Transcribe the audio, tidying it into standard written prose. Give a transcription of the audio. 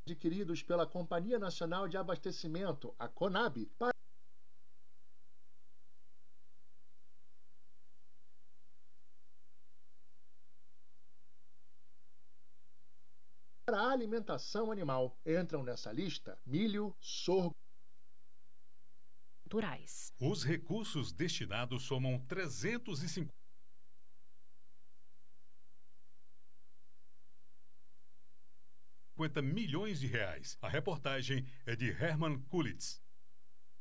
adquiridos pela Companhia Nacional de Abastecimento, a CONAB, para a alimentação animal. Entram nessa lista milho, sorgo. Os recursos destinados somam 350 milhões de reais. A reportagem é de Herman Kulitz.